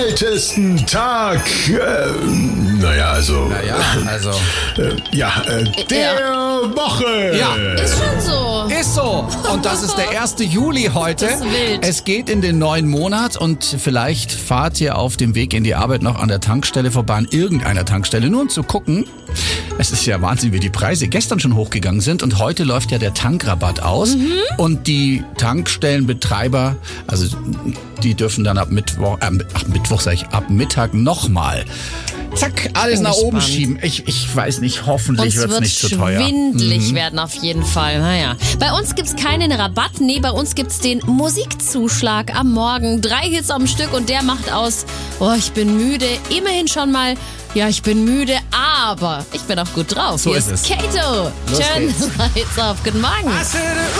ältesten Tag, der Woche. Ja. Ist schon so. Ist so. Und das ist der 1. Juli heute. Das ist wild. Es geht in den neuen Monat und vielleicht fahrt ihr auf dem Weg in die Arbeit noch an der Tankstelle vorbei, an irgendeiner Tankstelle, nur um zu gucken. Es ist ja Wahnsinn, wie die Preise gestern schon hochgegangen sind und heute läuft ja der Tankrabatt aus. Und die Tankstellenbetreiber, also die dürfen dann ab Mittag nochmal zack, alles nach oben schieben. Ich weiß nicht, hoffentlich wird es nicht zu teuer. Schwindelig werden auf jeden Fall. Naja. Bei uns gibt's keinen Rabatt. Nee, bei uns gibt's den Musikzuschlag am Morgen. 3 Hits am Stück und der macht aus, ich bin müde. Immerhin schon mal, ich bin müde, aber ich bin auch gut drauf. So Hier ist es. Kato. Los Turn geht's. the lights off. Guten Morgen.